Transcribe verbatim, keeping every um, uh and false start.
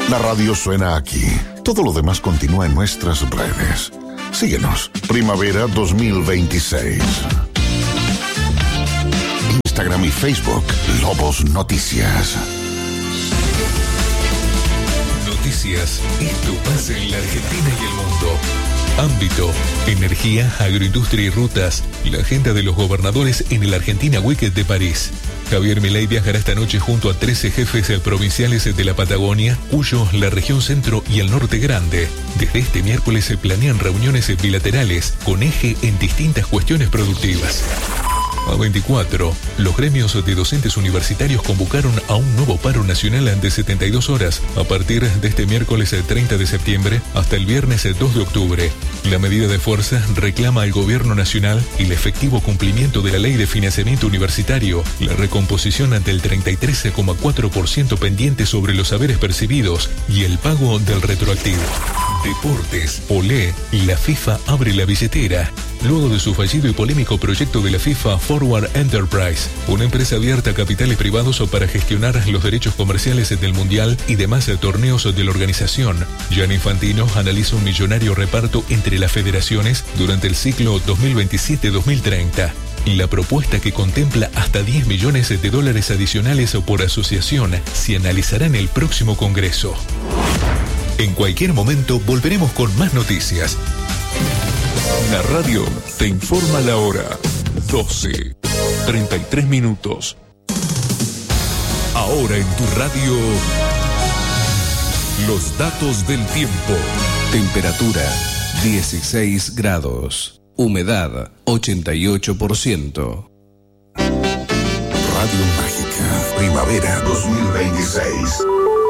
La radio suena aquí. Todo lo demás continúa en nuestras redes. Síguenos. Primavera dos mil veintiséis. Instagram y Facebook. Lobos Noticias. Noticias. Esto pasa en la Argentina y el mundo. Ámbito, energía, agroindustria y rutas. La agenda de los gobernadores en el Argentina Week de París. Javier Milei viajará esta noche junto a trece jefes provinciales de la Patagonia, Cuyo, la región centro y el norte grande. Desde este miércoles se planean reuniones bilaterales con eje en distintas cuestiones productivas. A veinticuatro, los gremios de docentes universitarios convocaron a un nuevo paro nacional de setenta y dos horas a partir de este miércoles treinta de septiembre hasta el viernes dos de octubre. La medida de fuerza reclama al gobierno nacional el efectivo cumplimiento de la ley de financiamiento universitario, la recomposición ante el treinta y tres coma cuatro por ciento pendiente sobre los haberes percibidos y el pago del retroactivo. Deportes, Olé, la FIFA abre la billetera. Luego de su fallido y polémico proyecto de la FIFA Forward Enterprise, una empresa abierta a capitales privados para gestionar los derechos comerciales del Mundial y demás torneos de la organización, Gianni Infantino analiza un millonario reparto entre las federaciones durante el ciclo dos mil veintisiete dos mil treinta. La propuesta, que contempla hasta diez millones de dólares adicionales por asociación, se analizará en el próximo Congreso. En cualquier momento volveremos con más noticias. La radio te informa la hora. doce, treinta y tres minutos. Ahora en tu radio, los datos del tiempo. Temperatura dieciséis grados. Humedad ochenta y ocho por ciento. Radio Mágica, Primavera dos mil veintiséis.